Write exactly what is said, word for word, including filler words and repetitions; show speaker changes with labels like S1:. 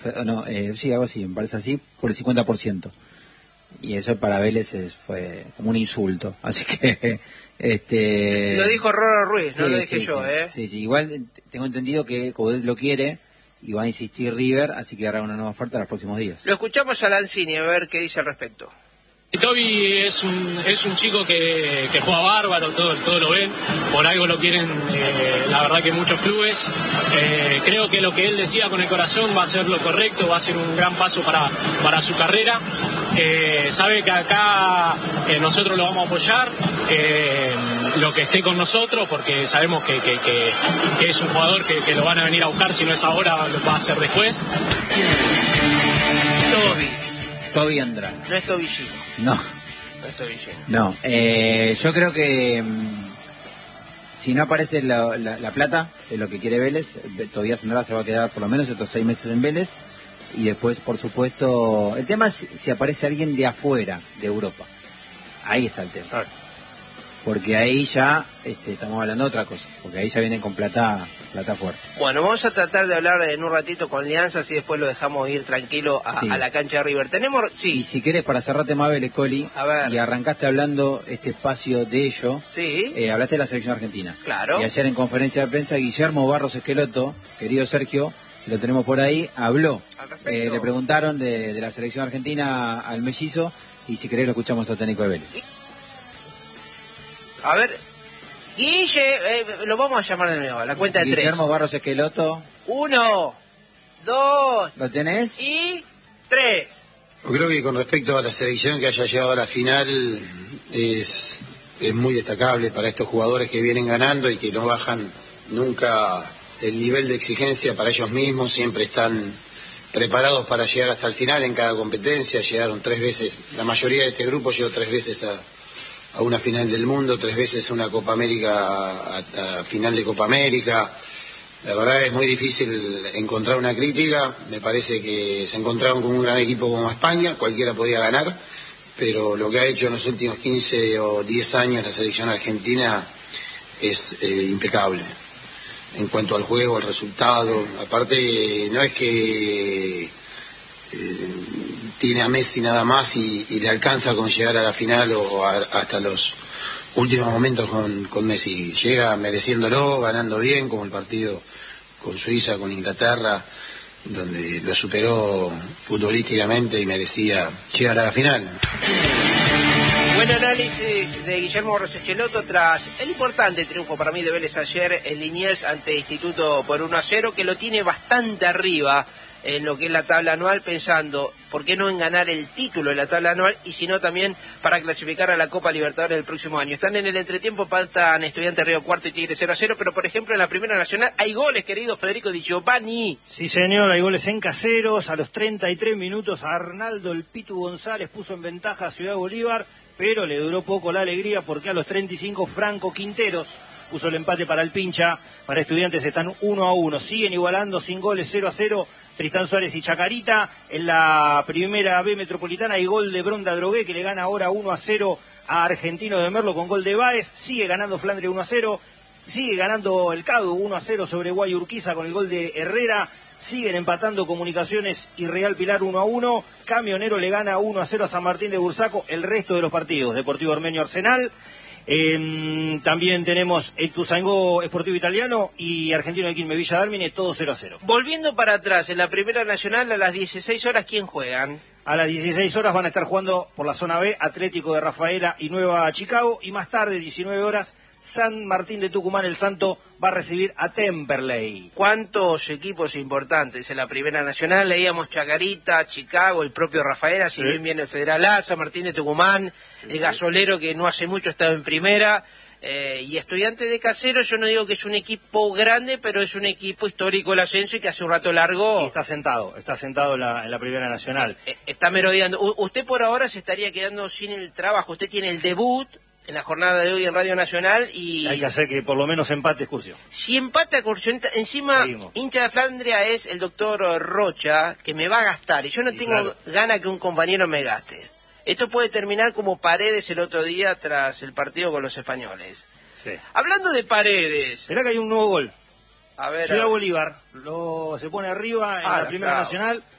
S1: No, eh, sí, algo así, me parece así, por el cincuenta por ciento. Y eso para Vélez es, fue como un insulto. Así que... este
S2: Lo dijo Roro Ruiz,
S1: sí,
S2: no lo dije
S1: sí,
S2: yo,
S1: sí,
S2: ¿eh?
S1: Sí, sí, igual tengo entendido que Coudet lo quiere y va a insistir River, así que hará una nueva oferta en los próximos días.
S2: Lo escuchamos a Lanzini a ver qué dice al respecto.
S3: Toby es un es un chico que, que juega bárbaro, todo, todo lo ven, por algo lo quieren, eh, la verdad que muchos clubes. Eh, creo que lo que él decía con el corazón va a ser lo correcto, va a ser un gran paso para, para su carrera. Eh, sabe que acá eh, nosotros lo vamos a apoyar, eh, lo que esté con nosotros, porque sabemos que, que, que, que es un jugador que, que lo van a venir a buscar, si no es ahora, lo va a hacer después.
S2: Toby.
S1: Toby Andrade.
S2: No es Tobillino.
S1: No.
S2: No es Tobillino.
S1: No, eh, yo creo que mmm, si no aparece la, la, la plata, es lo que quiere Vélez, Tobías Andrade se va a quedar por lo menos estos seis meses en Vélez. Y después, por supuesto, el tema es si aparece alguien de afuera, de Europa. Ahí está el tema.
S2: Claro.
S1: Porque ahí ya este, estamos hablando de otra cosa, porque ahí ya vienen con plata plata fuerte.
S2: Bueno, vamos a tratar de hablar en un ratito con Lianzas y después lo dejamos ir tranquilo a,
S1: Sí.
S2: a la cancha de River. Tenemos... Sí.
S1: Y si querés, para cerrarte más, Vélez, Coli,
S2: A ver.
S1: y arrancaste hablando este espacio de ello,
S2: Sí.
S1: eh, hablaste de la selección argentina.
S2: Claro.
S1: Y ayer en conferencia de prensa, Guillermo Barros Esqueloto, querido Sergio, si lo tenemos por ahí, habló.
S2: Al respecto.
S1: Eh, le preguntaron de, de la selección argentina al mellizo, y si querés lo escuchamos al técnico de Vélez.
S2: Sí. A ver, Guille, eh, lo vamos a llamar de nuevo, a la cuenta de
S1: Guillermo
S2: tres.
S1: Barros Esqueloto,
S2: Uno, dos
S1: ¿lo tenés?
S2: y tres.
S4: Yo creo que con respecto a la selección que haya llegado a la final es, es muy destacable para estos jugadores que vienen ganando y que no bajan nunca el nivel de exigencia para ellos mismos, siempre están preparados para llegar hasta el final en cada competencia. Llegaron tres veces, la mayoría de este grupo llegó tres veces a, a una final del mundo, tres veces a una Copa América, a, a final de Copa América. La verdad es muy difícil encontrar una crítica, me parece que se encontraron con un gran equipo como España, cualquiera podía ganar, pero lo que ha hecho en los últimos quince o diez años la selección argentina es eh, impecable. En cuanto al juego, al resultado, aparte no es que eh, tiene a Messi nada más y, y le alcanza con llegar a la final o a, hasta los últimos momentos con, con Messi, llega mereciéndolo, ganando bien, como el partido con Suiza, con Inglaterra, donde lo superó futbolísticamente y merecía llegar a la final.
S2: Buen análisis de Guillermo Barros Esqueloto tras el importante triunfo para mí de Vélez ayer en Liniers ante Instituto por uno a cero, que lo tiene bastante arriba en lo que es la tabla anual, pensando por qué no en ganar el título de la tabla anual y sino también para clasificar a la Copa Libertadores del próximo año. Están en el entretiempo, faltan Estudiantes Río Cuarto y Tigre cero a cero, pero por ejemplo en la Primera Nacional hay goles, querido Federico Di Giovanni.
S5: Sí señor, hay goles en Caseros, a los treinta y tres minutos Arnaldo el Pitu González puso en ventaja a Ciudad Bolívar, pero le duró poco la alegría porque a los treinta y cinco Franco Quinteros puso el empate para el Pincha. Para Estudiantes están uno a uno, siguen igualando sin goles, cero a cero. Tristán Suárez y Chacarita. En la Primera B Metropolitana hay gol de Bronda Drogué, que le gana ahora uno a cero a Argentino de Merlo con gol de Báez. Sigue ganando Flandre uno a cero. Sigue ganando el Cadu uno a cero sobre Guayurquiza con el gol de Herrera. Siguen empatando Comunicaciones y Real Pilar uno a uno. Camionero le gana uno a cero a San Martín de Bursaco. El resto de los partidos: Deportivo Ormeño Arsenal. Eh, también tenemos Ituzaingó Sportivo Italiano y Argentino de Quilmes Villa Dálmine, todo cero a cero.
S2: Volviendo para atrás, en la Primera Nacional a las dieciséis horas, ¿quién juegan?
S5: A las dieciséis horas van a estar jugando por la zona B Atlético de Rafaela y Nueva Chicago, y más tarde, diecinueve horas, San Martín de Tucumán, el Santo, va a recibir a Temperley.
S2: ¿Cuántos equipos importantes en la Primera Nacional? Leíamos Chacarita, Chicago, el propio Rafaela, si
S5: Sí.
S2: bien viene el Federal A, San Martín de Tucumán, sí, el Gasolero, que no hace mucho estaba en Primera, eh, y Estudiantes de Caseros. Yo no digo que es un equipo grande, pero es un equipo histórico el ascenso y que hace un rato largo...
S5: Y está sentado, está sentado en la, en la Primera Nacional.
S2: Eh, está merodeando. U- usted por ahora se estaría quedando sin el trabajo. Usted tiene el debut en la jornada de hoy en Radio Nacional y...
S5: Hay que hacer que por lo menos empate Excursio.
S2: Si empata Excursión, encima
S5: Seguimos.
S2: hincha de Flandria es el doctor Rocha, que me va a gastar, y yo no
S5: Y
S2: tengo
S5: claro.
S2: gana que un compañero me gaste. Esto puede terminar como Paredes el otro día tras el partido con los españoles.
S5: Sí.
S2: Hablando de Paredes...
S5: Será que hay un nuevo gol.
S2: A ver,
S5: Ciudad
S2: a ver.
S5: Bolívar lo, se pone arriba en
S2: Ah,
S5: la
S2: la
S5: Primera
S2: fraude.
S5: Nacional